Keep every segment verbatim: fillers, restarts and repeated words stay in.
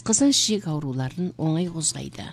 асқазан ішек ауруларын оңай қозғайды.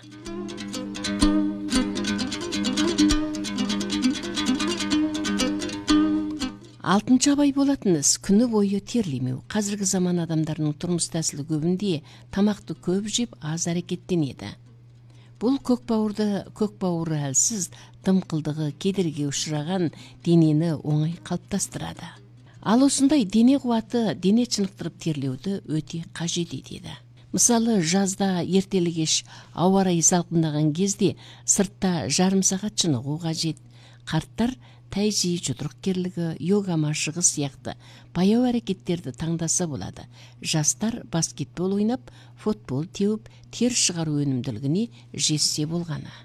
Алтынчы абай болатыныз күні бойы терлемеу. Қазіргі заман адамдарының тұрмыс тәсілі көбінде тамақты көп жеп, аз әрекеттенеді. Бұл көкбауырды, көкбауыры әлсіз, дымқылдығы, кедерге ұшыраған денені оңай қалыптастырады. Ал осындай дене қуаты дене чынықтырып терлеуді өте қажет етеді. Мысалы, жазда ертелі-кеш ауа райы салқындаған кезде сыртта жарым сағат шынығу қажет. Қарттар тайжи, жұдырық керлігі, йога машығы сияқты баяу әрекеттерді таңдаса болады. Жастар баскетбол ойнап, футбол теуіп, тер шығару өнімділігіне жетсе болғаны.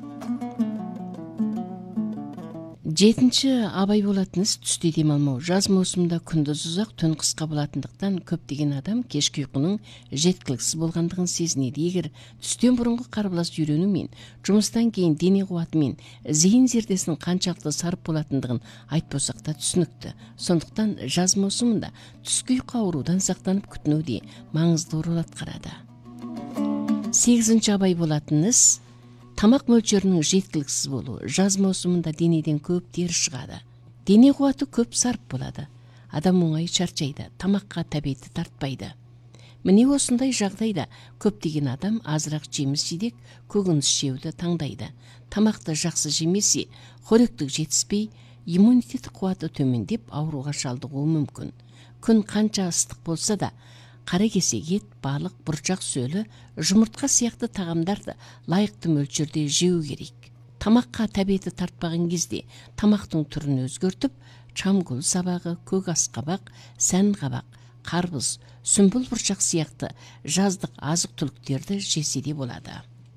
Жетінші абай болатыныз түсте демалмау. Жаз маусымында күндіз ұзақ, түн қысқа болатындықтан көптеген адам кешкі ұйқының жеткіліксіз болғандығын сезінеді. Егер түстен бұрынғы қарбалас үйрену мен жұмыстан кейін дене қуаты мен зейін зердесінің қаншалықты сарып болатындығын айтпасақ та түсінікті. Сондықтан жаз маусымында түскі ұйқы аурудан сақтанып күтінуде маңызды рөл атқарады. Сегізінші абай болатыныз тамақ мөлшерінің жеткіліксіз болу. Жаз маусымында денеден көп тер шығады. Дене қуаты көп сарып болады. Адам оңай шаршайды, тамаққа тәбеті тартпайды. Міне осындай жағдайда көптеген адам азырақ жеміс-жидек, көкөніс жеуді таңдайды. Тамақты жақсы жемесе, қоректік жетіспей, иммунитет қуаты төмендеп ауруға шалдығуы мүмкін. Күн қанша ыстық болса да, қаракесек ет, балық, бұршақ сөлі, жұмыртқа сияқты тағамдарды лайықты мөлшерде жеу керек. Тамаққа тәбеті тартпаған кезде тамақтың түрін өзгертіп, чамгүл сабағы, көк асқабақ, сән қабақ, қарбыз, сүмбіл бұршақ сияқты жаздық азық-түліктерді жесе де болады.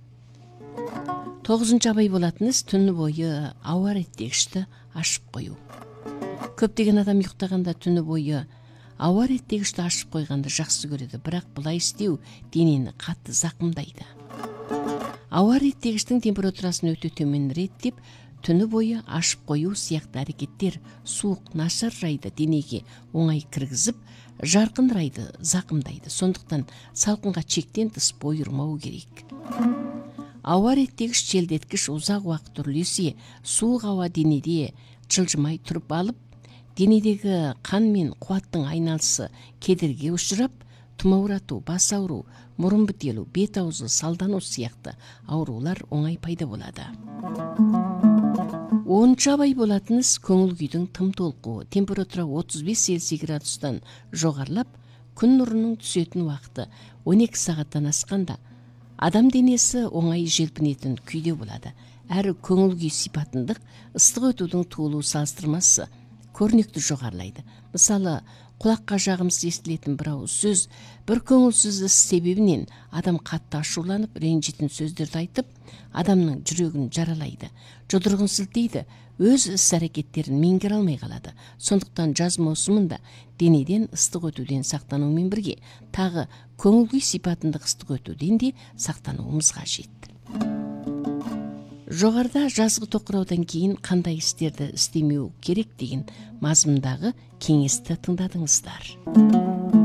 Тоғызыншы абай болатыныз түні бойы ауа реттегішті ашып қою. Көптеген адам ұйықтағанда түні бойы ауа реттегішті ашып қойғанды жақсы көреді, бірақ бұлай істеу денені қатты зақымдайды. Ауа реттегіштің температурасын өте төмен реттеп, түні бойы ашып қою сияқты әрекеттер суық, нашар райды денеге оңай кіргізіп, жарқын райды зақымдайды. Сондықтан салқынға шектен тыс бой ұрмау керек. Ауа реттегіш желдеткіш ұзақ уақыт үрлесе, суық ауа денеде жылжымай тұрып алып, денедегі қан мен қуаттың айналысы кедерге ұшырап, тұмаурату, бас ауру, мұрын бітелу, бет аузы салдану сияқты аурулар оңай пайда болады. оныншы абай болатыныз көңіл күйдің тым толқуы. Температура отыз бес Цельсий градустан жоғарылап, күн нұрының түсетін уақыты он екі сағаттан асқанда, адам денесі оңай желпінетін күйде болады. Әрі көңіл күй сипатындық ыстық өтудің туылу салыстырмасы көрнекті жоғарылайды. Мысалы, құлаққа жағымсыз естілетін бір ауыз сөз, бір көңілсіз іс себебінен адам қатты ашуланып, ренжитін сөздерді айтып, адамның жүрегін жаралайды, жұдырығын сілтейді, өз іс-әрекеттерін меңгере алмай қалады. Сондықтан жаз маусымында денеден ыстық өтуден сақтанумен бірге, тағы көңіл күй сипатындық ыстық өтуден де сақтануымыз қажет. Жоғарыда жазғы тоқыраудан кейін қандай істерді істемеу керек деген мазмұндағы кеңесті тыңдадыңыздар.